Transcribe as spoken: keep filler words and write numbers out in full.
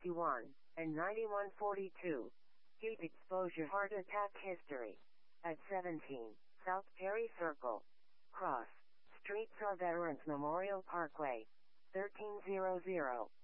fifty-one, and ninety-one forty-two. Heat exposure heart attack history. At seventeen, South Perry Circle. Cross Streets or Veterans Memorial Parkway. thirteen hundred.